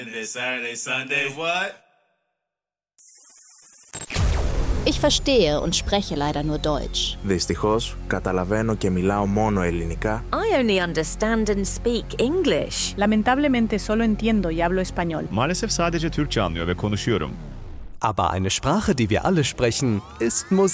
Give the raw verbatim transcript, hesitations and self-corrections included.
This Saturday, Sunday, what? Ich verstehe und spreche leider nur Deutsch. Δυστυχώς, καταλαβαίνω και μιλάω μόνο ελληνικά. I only understand and speak English. Lamentablemente solo entiendo y hablo español. Maalesef sadece Türkçe anlıyor ve konuşuyorum. Aber eine Sprache, die wir alle sprechen, ist Musik.